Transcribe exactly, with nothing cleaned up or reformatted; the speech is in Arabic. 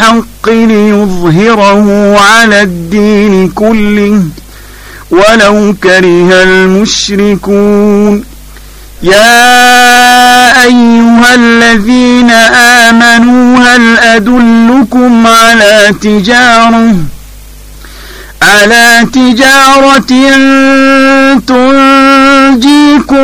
الحق ليظهره على الدين كله ولو كره المشركون. يا أيها الذين آمنوا هل أدلكم على تجارة على تجارة تنجيكم